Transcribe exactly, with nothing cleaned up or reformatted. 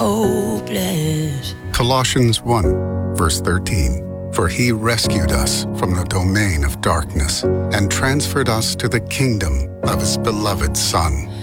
hopeless. Colossians one, verse thirteen. For he rescued us from the domain of darkness and transferred us to the kingdom of his beloved Son.